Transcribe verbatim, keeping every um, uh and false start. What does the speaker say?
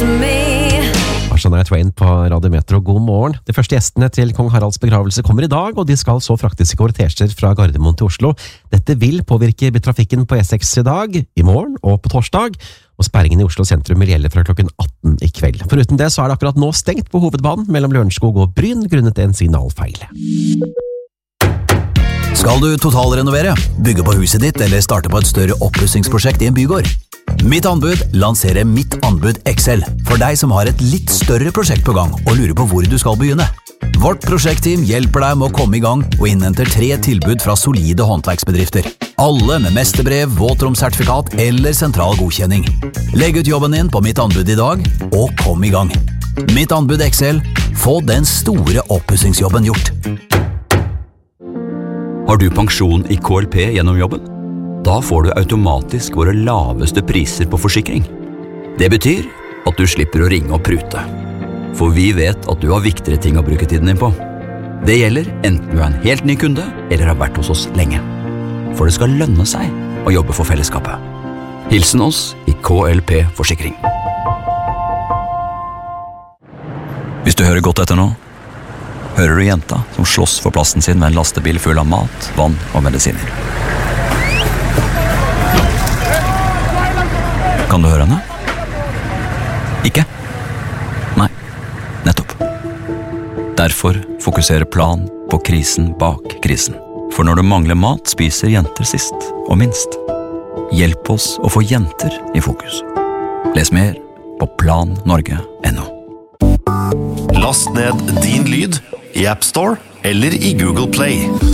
Shania Twain på Radio Metro, god morgen. De første gjestene til Kong Haralds begravelse kommer i dag, og de skal så fraktes i kortesjer fra Gardermoen til Oslo. Dette vil påvirke trafikken på E seks i dag, i morgen og på torsdag, og sperringen i Oslo sentrum vil gjelde fra klokken atten i kveld. Foruten det så er det akkurat nå stengt på hovedbanen mellom Lørenskog og Bryn grunnet en signalfeil. Skal du totalrenovere, bygge på huset ditt eller starte på et større oppussingsprosjekt i en bygård? Mitt anbud lanserer Mitt anbud X L for deg som har et litt større prosjekt på gang og lurer på hvor du skal begynne. Vårt prosjektteam hjelper deg med å komme i gang og innhenter tre tilbud fra solide håndverksbedrifter. Alle med mesterbrev, våtromsertifikat eller sentral godkjenning. Legg ut jobben din på Mitt anbud i dag og kom i gang. Mitt anbud X L. Få den store oppussingsjobben gjort. Har du pensjon i K L P gjennom jobben? Da får du automatisk våre laveste priser på forsikring. Det betyr at du slipper å ringe og prute. For vi vet at du har viktigere ting å bruke tiden din på. Det gjelder enten du er en helt ny kunde eller har vært hos oss lenge. For det skal lønne seg å jobbe for fellesskapet. Hilsen oss i K L P Forsikring. Hvis du hører godt etter nå, hører du jenta som slåss for plassen sin med en lastebil full av mat, vann og medisiner. Kan du høre henne? Ikke? Nei, nettopp. Derfor fokuserer Plan på krisen bak krisen. For når det mangler mat, spiser jenter sist og minst. Hjelp oss å få jenter i fokus. Les mer på plan norge punktum no. Last ned Din Lyd i App Store eller i Google Play.